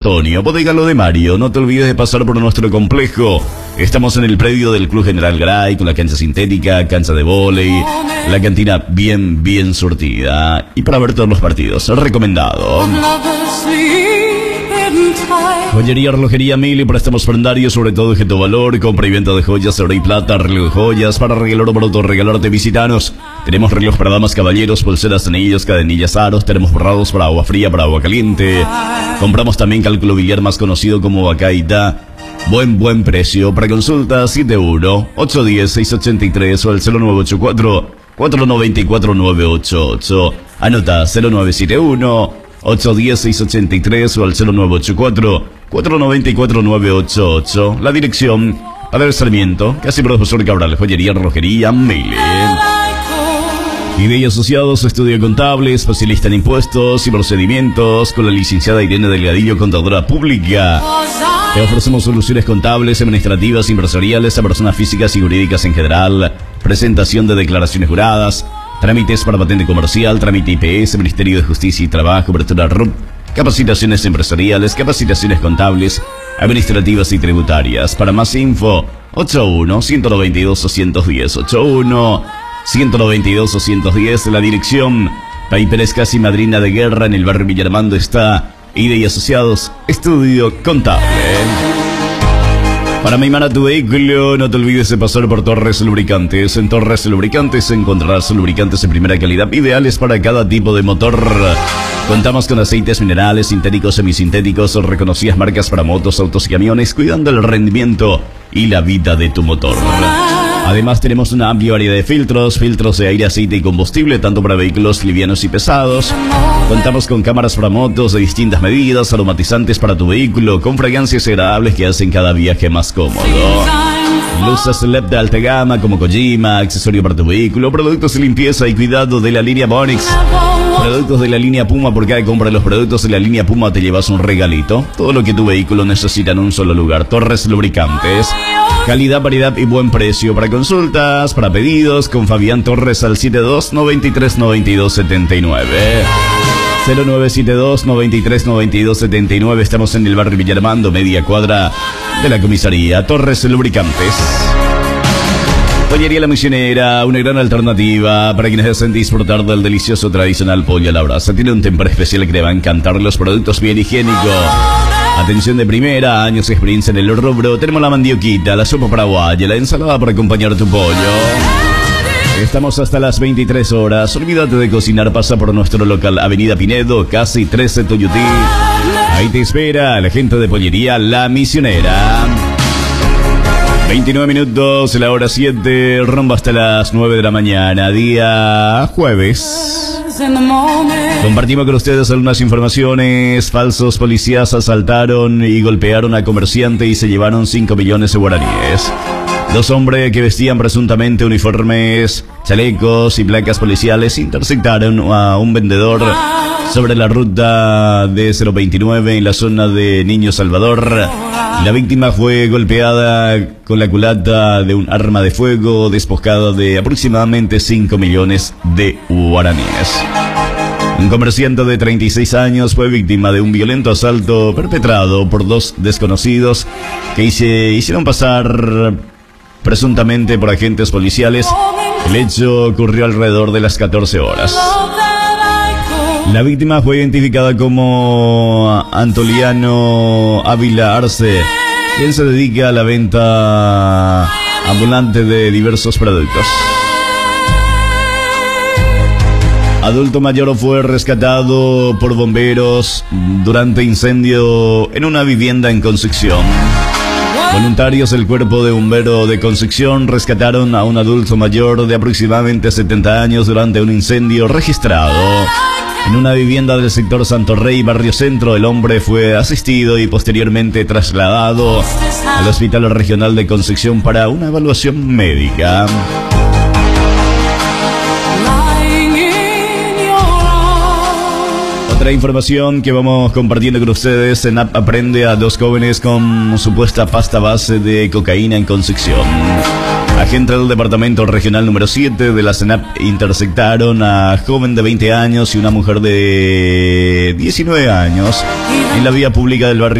Antonio, Bodega Lo de Mario. No te olvides de pasar por nuestro complejo. Estamos en el predio del Club General Gray, con la cancha sintética, cancha de vóley, la cantina bien surtida. Y para ver todos los partidos, recomendado. Joyería, relojería Mili, préstamos prendarios, sobre todo objeto valor, compra y venta de joyas, oro y plata, reloj de joyas, para regalar o barato, regalarte, visitanos. Tenemos reloj para damas, caballeros, pulseras, anillos, cadenillas, aros, tenemos borrados para agua fría, para agua caliente. Compramos también cálculo biliar, más conocido como Bacaita. Buen precio. Para consulta 71-810-683 o al 0984-494-988. Anota 0971-810-683 o al 0984-494-988. La dirección, Padre Sarmiento, casi Profesor Cabral, joyería, relojería, Mili. Idea Asociados, estudio contable, especialista en impuestos y procedimientos, con la licenciada Irene Delgadillo, contadora pública. Te ofrecemos soluciones contables, administrativas, empresariales a personas físicas y jurídicas en general, presentación de declaraciones juradas, trámites para patente comercial, trámite IPS, Ministerio de Justicia y Trabajo, cobertura RUP, capacitaciones empresariales, capacitaciones contables, administrativas y tributarias. Para más info, 81-192-210, 81-192-210, la dirección, Pérez Casi Madrina de Guerra, en el barrio Villarmando está Idea Asociados, estudio contable. Para mimar a tu vehículo, no te olvides de pasar por Torres Lubricantes. En Torres Lubricantes encontrarás lubricantes de primera calidad, ideales para cada tipo de motor. Contamos con aceites minerales, sintéticos, semisintéticos, reconocidas marcas para motos, autos y camiones, cuidando el rendimiento y la vida de tu motor. Además tenemos una amplia variedad de filtros de aire, aceite y combustible, tanto para vehículos livianos y pesados. Contamos con cámaras para motos de distintas medidas, aromatizantes para tu vehículo, con fragancias agradables que hacen cada viaje más cómodo. Luces LED de alta gama como Kojima, accesorio para tu vehículo, productos de limpieza y cuidado de la línea Bonix. Productos de la línea Puma, por cada compra de los productos de la línea Puma te llevas un regalito. Todo lo que tu vehículo necesita en un solo lugar. Torres Lubricantes. Calidad, variedad y buen precio. Para consultas, para pedidos, con Fabián Torres al 72-93-92-79. 0972-93-92-79. Estamos en el barrio Villarmando, media cuadra de la comisaría. Torres Lubricantes. Pollería La Misionera, una gran alternativa para quienes desean disfrutar del delicioso tradicional pollo a la brasa. Tiene un temper especial que le va a encantar, los productos bien higiénicos. Atención de primera, años de experiencia en el rubro. Tenemos la mandioquita, la sopa paraguaya, la ensalada para acompañar tu pollo. Estamos hasta las 23 horas. Olvídate de cocinar, pasa por nuestro local, Avenida Pinedo, casi 13 Tuyutí. Ahí te espera la gente de Pollería La Misionera. 29 minutos, la hora 7, rumbo hasta las 9 de la mañana, día jueves. Compartimos con ustedes algunas informaciones. Falsos policías asaltaron y golpearon a comerciante y se llevaron 5 millones de guaraníes. Dos hombres que vestían presuntamente uniformes, chalecos y placas policiales interceptaron a un vendedor sobre la ruta de 029 en la zona de Niño Salvador. La víctima fue golpeada con la culata de un arma de fuego, despojada de aproximadamente 5 millones de guaraníes. Un comerciante de 36 años fue víctima de un violento asalto perpetrado por dos desconocidos que hicieron pasar presuntamente por agentes policiales. El hecho ocurrió alrededor de las 14 horas. La víctima fue identificada como Antoliano Ávila Arce, quien se dedica a la venta ambulante de diversos productos. Adulto mayor fue rescatado por bomberos durante incendio en una vivienda en Concepción. Voluntarios del Cuerpo de Bombero de Concepción rescataron a un adulto mayor de aproximadamente 70 años durante un incendio registrado en una vivienda del sector Santo Rey, Barrio Centro. El hombre fue asistido y posteriormente trasladado al Hospital Regional de Concepción para una evaluación médica. Otra información que vamos compartiendo con ustedes: SENAP aprende a dos jóvenes con supuesta pasta base de cocaína en Concepción. Agentes del Departamento Regional número 7 de la SENAP interceptaron a joven de 20 años y una mujer de 19 años en la vía pública del barrio